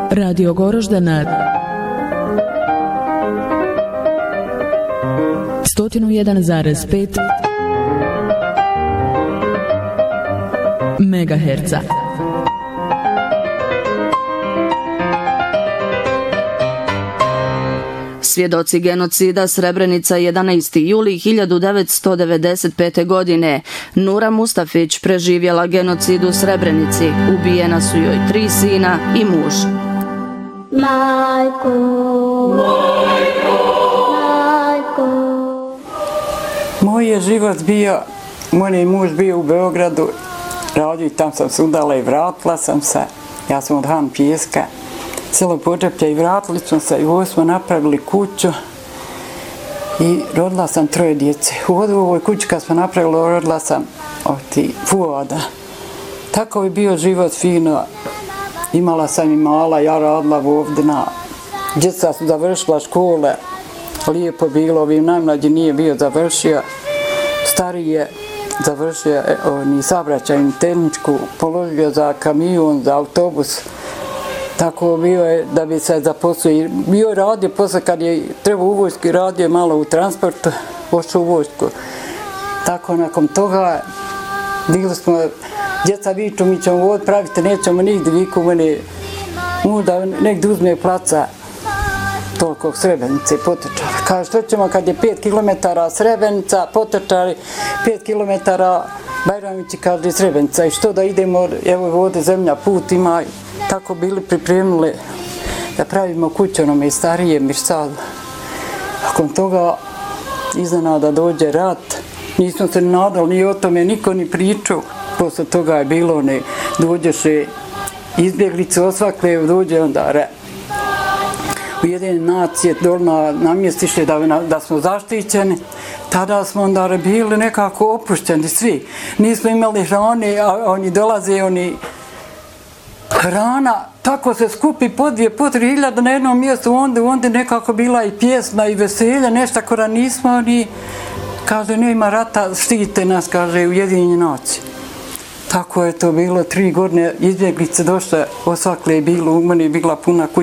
Radio Goroždana 101,5 megaherca. Svjedoci genocida Srebrenica 11. juli 1995. godine. Nura Mustafić preživjela genocid u Srebrenici. Ubijena su joj 3 sina i muž. Majko, moj je život bio, moj muž bio u Beogradu, radio i tam sam se udala i vratila sam se. Ja sam od Han Pijeska, selo Pođeplja, i vratili smo se i ovo smo napravili kuću i rodila sam 3 djece. U ovoj kući kad smo napravili, rodila sam Fuada. Tako je bio život fino. Imala sam i mala, ja radila ovdje djeca su završila škole, lijepo bilo, ovim najmlađi nije bio završio, stariji je završio saobraćajnu tehničku, položio za kamion, za autobus. Tako bio je da bi se zaposlio. Bio je radio posle kad je trebao u vojsku, radio malo u transportu, pošao u vojsku. Tako nakon toga bili smo, djeca viču, mi ćemo vod praviti, nećemo nigdje, viku mene, da negdje uzme placa toliko Srebrenice i Potočara. Kaže, što ćemo kad je 5 km Srebrenica, Potočari, 5 km Bajramići, kaže Srebrenica. I što da idemo, evo ovdje zemlja, put ima. Tako bili pripremili da pravimo kuću onome starijem i sad. Nakon toga iznenada dođe rat. Nismo se ni nadali, ni o tome niko ni pričao. Posle toga je bilo, dođeše izbjeglice osvakle, dođe onda Ujedinjene nacije namjestiše da smo zaštićeni. Tada smo onda bili nekako opušteni svi. Nismo imali hrane, a oni dolaze, hrana, tako se skupi po 2-3 hiljada na jednom mjestu, onda nekako bila i pjesma i veselja, nešto kora nismo ni, kaže, nema rata, štite nas, kaže, Ujedinjene nacije. Tako je to bilo, 3 godine izbjeglice došle, osvakle je bilo, u meni je bila puna kuća.